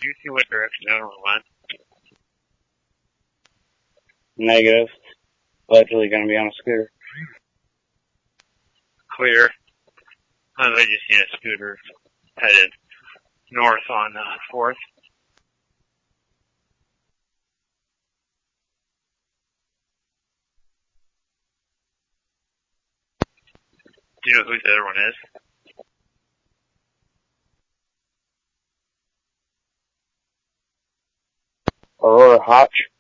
you see what direction the other one went? Negative. Allegedly going to be on a scooter. Clear. I just seen a scooter headed north on 4th. Do you know who the other one is? Aurora Hotch.